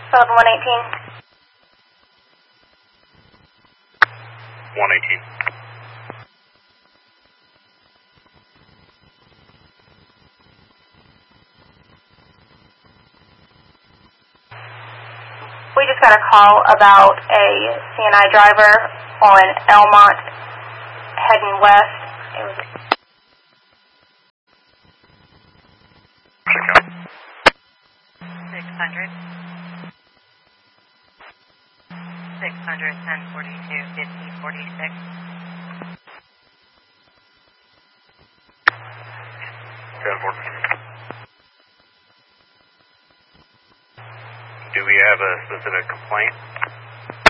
Sullivan 118. 118. We just got a call about a CNI driver on Elmont heading west. It was 600. 600, 1042, 5046. Do we have a specific complaint?